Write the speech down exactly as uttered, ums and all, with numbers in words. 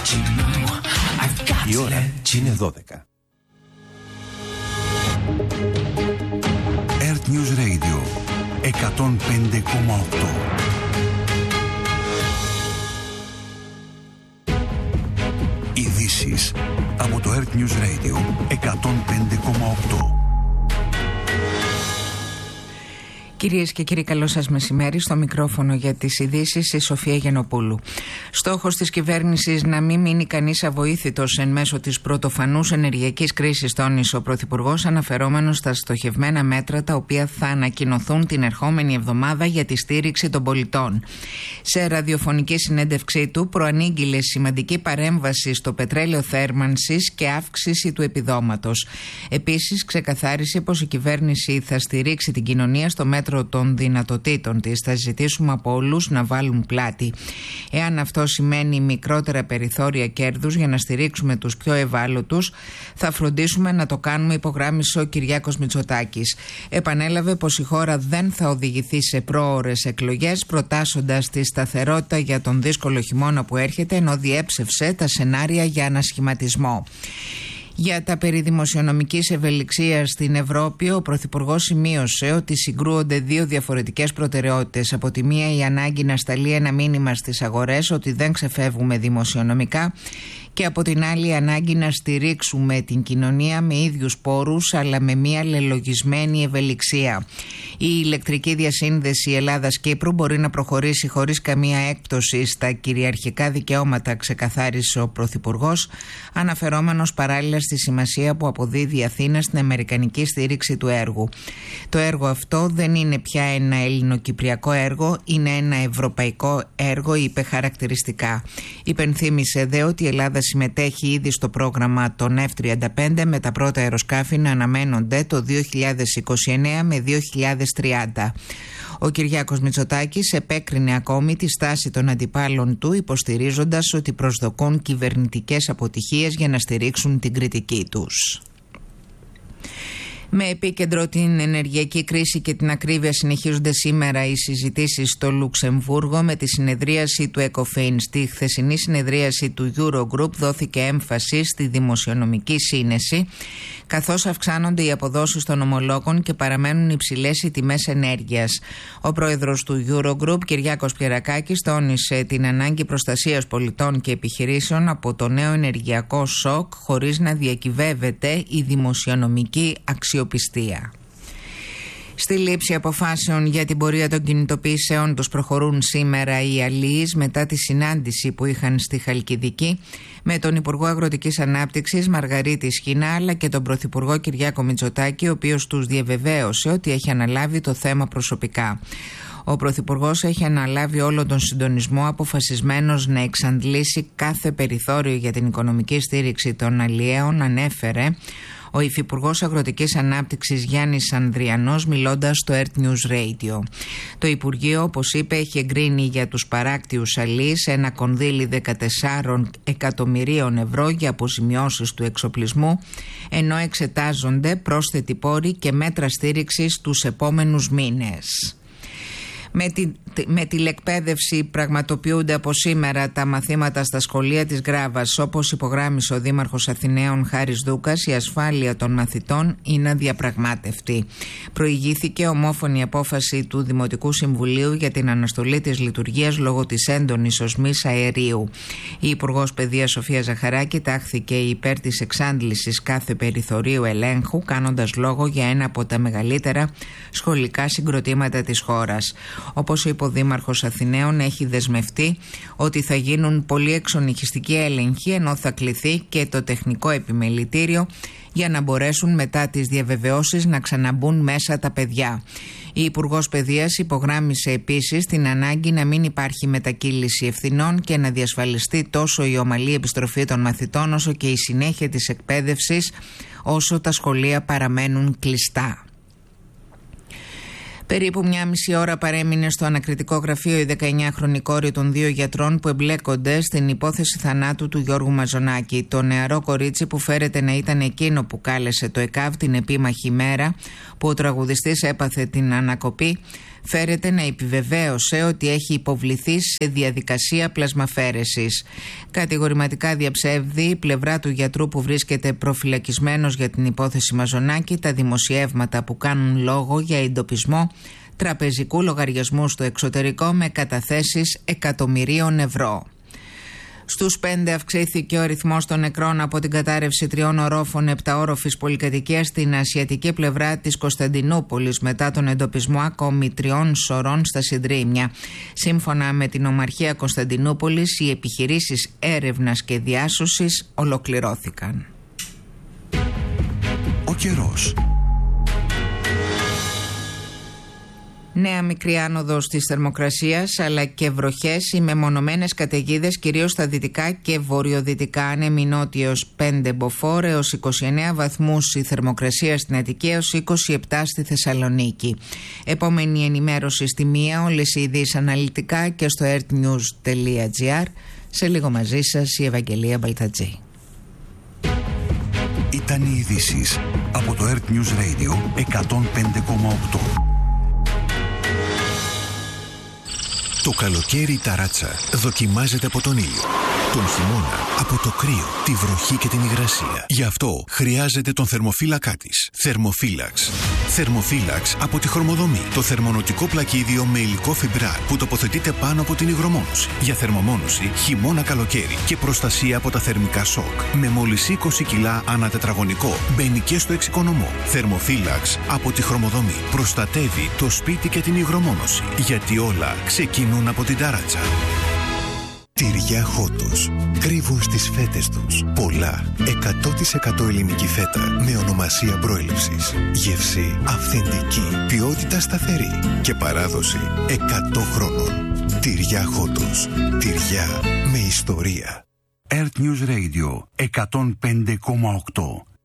Η ώρα είναι δώδεκα. Earth News Radio εκατόν πέντε κόμμα οκτώ. Ειδήσεις από το Earth News Radio εκατόν πέντε κόμμα οκτώ. Κυρίες και κύριοι, καλό σας μεσημέρι. Στο μικρόφωνο για τις ειδήσεις η Σοφία Γιαννοπούλου. Στόχος της κυβέρνησης να μην μείνει κανείς αβοήθητος εν μέσω της πρωτοφανούς ενεργειακής κρίσης, τόνισε ο Πρωθυπουργός, αναφερόμενος στα στοχευμένα μέτρα τα οποία θα ανακοινωθούν την ερχόμενη εβδομάδα για τη στήριξη των πολιτών. Σε ραδιοφωνική συνέντευξή του, προανήγγειλε σημαντική παρέμβαση στο πετρέλαιο θέρμανσης και αύξηση του επιδόματος. Επίσης, ξεκαθάρισε πως η κυβέρνηση θα στηρίξει την κοινωνία στο μέτρο των δυνατοτήτων της. Θα ζητήσουμε από όλους να βάλουν πλάτη. Εάν αυτό σημαίνει μικρότερα περιθώρια κέρδους για να στηρίξουμε τους πιο ευάλωτους, θα φροντίσουμε να το κάνουμε, υπογράμμισε ο Κυριάκος Μητσοτάκης. Επανέλαβε πως η χώρα δεν θα οδηγηθεί σε πρόωρες εκλογές, προτάσσοντας τη σταθερότητα για τον δύσκολο χειμώνα που έρχεται, ενώ διέψευσε τα σενάρια για ανασχηματισμό. Για τα περί δημοσιονομικής ευελιξίας στην Ευρώπη, ο Πρωθυπουργός σημείωσε ότι συγκρούονται δύο διαφορετικές προτεραιότητες. Από τη μία, η ανάγκη να σταλεί ένα μήνυμα στις αγορές ότι δεν ξεφεύγουμε δημοσιονομικά, και από την άλλη η ανάγκη να στηρίξουμε την κοινωνία με ίδιους πόρους αλλά με μια λελογισμένη ευελιξία. Η ηλεκτρική διασύνδεση Ελλάδας-Κύπρου μπορεί να προχωρήσει χωρίς καμία έκπτωση στα κυριαρχικά δικαιώματα, ξεκαθάρισε ο Πρωθυπουργός, αναφερόμενος παράλληλα στη σημασία που αποδίδει η Αθήνα στην αμερικανική στήριξη του έργου. Το έργο αυτό δεν είναι πια ένα ελληνοκυπριακό έργο, είναι ένα ευρωπαϊκό έργο, είπε χαρακτηριστικά. Υπενθύμησε δε ότι η Ελλάδα συμμετέχει ήδη στο πρόγραμμα των εφ τριάντα πέντε, με τα πρώτα αεροσκάφη να αναμένονται το δύο χιλιάδες είκοσι εννέα με δύο χιλιάδες τριάντα. Ο Κυριάκος Μητσοτάκης επέκρινε ακόμη τη στάση των αντιπάλων του, υποστηρίζοντας ότι προσδοκούν κυβερνητικές αποτυχίες για να στηρίξουν την κριτική τους. Με επίκεντρο την ενεργειακή κρίση και την ακρίβεια, συνεχίζονται σήμερα οι συζητήσεις στο Λουξεμβούργο με τη συνεδρίαση του ΕΚΟΦΗΝ. Στη χθεσινή συνεδρίαση του Eurogroup δόθηκε έμφαση στη δημοσιονομική σύνεση, καθώς αυξάνονται οι αποδόσεις των ομολόγων και παραμένουν υψηλές οι τιμές ενέργειας. Ο πρόεδρος του Eurogroup, Κυριάκος Πιερακάκης, τόνισε την ανάγκη προστασίας πολιτών και επιχειρήσεων από το νέο ενεργειακό σοκ, χωρίς να διακυβεύεται η δημοσιονομική αξιοπιστία. Στη λήψη αποφάσεων για την πορεία των κινητοποιήσεων τους προχωρούν σήμερα οι αλίεις μετά τη συνάντηση που είχαν στη Χαλκιδική με τον Υπουργό Αγροτικής Ανάπτυξης Μαργαρίτη Σχοινά, αλλά και τον Πρωθυπουργό Κυριάκο Μητσοτάκη, ο οποίος τους διαβεβαίωσε ότι έχει αναλάβει το θέμα προσωπικά. Ο Πρωθυπουργός έχει αναλάβει όλο τον συντονισμό, αποφασισμένος να εξαντλήσει κάθε περιθώριο για την οικονομική στήριξη των αλλιέων, ανέφερε ο Υφυπουργός Αγροτικής Ανάπτυξης Γιάννης Ανδριανός, μιλώντας στο Earth News Radio. Το Υπουργείο, όπως είπε, έχει εγκρίνει για τους παράκτιους αλείς ένα κονδύλι δεκατέσσερα εκατομμυρίων ευρώ για αποζημιώσεις του εξοπλισμού, ενώ εξετάζονται πρόσθετοι πόροι και μέτρα στήριξης τους επόμενους μήνες. Με, τη, με τηλεκπαίδευση πραγματοποιούνται από σήμερα τα μαθήματα στα σχολεία της Γράβας. Όπως υπογράμμισε ο Δήμαρχος Αθηναίων Χάρης Δούκας, η ασφάλεια των μαθητών είναι αδιαπραγμάτευτη. Προηγήθηκε ομόφωνη απόφαση του Δημοτικού Συμβουλίου για την αναστολή της λειτουργίας λόγω της έντονης οσμής αερίου. Η Υπουργός Παιδείας Σοφία Ζαχαράκη τάχθηκε υπέρ της εξάντλησης κάθε περιθωρίου ελέγχου, κάνοντας λόγο για ένα από τα μεγαλύτερα σχολικά συγκροτήματα της χώρας. Όπως είπε ο Δήμαρχος Αθηναίων, έχει δεσμευτεί ότι θα γίνουν πολύ εξονυχιστικοί έλεγχοι, ενώ θα κληθεί και το τεχνικό επιμελητήριο για να μπορέσουν μετά τις διαβεβαιώσεις να ξαναμπούν μέσα τα παιδιά. Η Υπουργός Παιδείας υπογράμμισε επίσης την ανάγκη να μην υπάρχει μετακύληση ευθυνών και να διασφαλιστεί τόσο η ομαλή επιστροφή των μαθητών όσο και η συνέχεια της εκπαίδευσης όσο τα σχολεία παραμένουν κλειστά. Περίπου μια μισή ώρα παρέμεινε στο ανακριτικό γραφείο η δεκαεννιάχρονη κόρη των δύο γιατρών που εμπλέκονται στην υπόθεση θανάτου του Γιώργου Μαζονάκη. Το νεαρό κορίτσι, που φέρεται να ήταν εκείνο που κάλεσε το ΕΚΑΒ την επίμαχη μέρα που ο τραγουδιστής έπαθε την ανακοπή, φέρεται να επιβεβαίωσε ότι έχει υποβληθεί σε διαδικασία πλασμαφαίρεσης. Κατηγορηματικά διαψεύδει η πλευρά του γιατρού που βρίσκεται προφυλακισμένος για την υπόθεση Μαζονάκη τα δημοσιεύματα που κάνουν λόγο για εντοπισμό τραπεζικού λογαριασμού στο εξωτερικό με καταθέσεις εκατομμυρίων ευρώ. Στους πέντε αυξήθηκε ο αριθμός των νεκρών από την κατάρρευση τριών ορόφων επταόροφης πολυκατοικίας στην ασιατική πλευρά της Κωνσταντινούπολης μετά τον εντοπισμό ακόμη τριών σωρών στα Συντρίμια. Σύμφωνα με την Ομαρχία Κωνσταντινούπολης, οι επιχειρήσεις έρευνας και διάσωσης ολοκληρώθηκαν. Ο καιρός. Νέα μικρή άνοδος της θερμοκρασίας αλλά και βροχές ή μεμονωμένες καταιγίδες κυρίως στα δυτικά και βορειοδυτικά. Άνεμη νότιος πέντε μποφόρ έως είκοσι εννέα βαθμούς η θερμοκρασία στην Αττική έως είκοσι επτά στη Θεσσαλονίκη. Επόμενη ενημέρωση στη μία, όλες οι ειδήσεις αναλυτικά και στο earthnews τελεία gr. Σε λίγο μαζί σας η Ευαγγελία Μπαλτατζή. Ήταν οι ειδήσεις από το Earth News Radio εκατόν πέντε κόμμα οκτώ. Το καλοκαίρι η ταράτσα δοκιμάζεται από τον ήλιο. Τον χειμώνα από το κρύο, τη βροχή και την υγρασία. Γι' αυτό χρειάζεται τον θερμοφύλακά της. Θερμοφύλαξ. Θερμοφύλαξ από τη Χρωμοδομή. Το θερμονοτικό πλακίδιο με υλικό φιμπράρ που τοποθετείται πάνω από την υγρομόνωση. Για θερμομόνωση χειμώνα καλοκαίρι και προστασία από τα θερμικά σοκ. Με μόλις είκοσι κιλά ανά τετραγωνικό. Μπαίνει και στο εξοικονομό. Θερμοφύλαξ από τη Χρωμοδομή. Προστατεύει το σπίτι και την υγρομόνωση. Γιατί όλα ξεκινούν από την ταράτσα. Τυριά Χότος. Κρύβουν στις φέτες τους πολλά εκατό τοις εκατό ελληνική φέτα με ονομασία προέλευσης. Γεύση αυθεντική, ποιότητα σταθερή και παράδοση εκατό χρόνων. Τυριά Χότος. Τυριά με ιστορία. Earth News Radio εκατόν πέντε κόμμα οκτώ.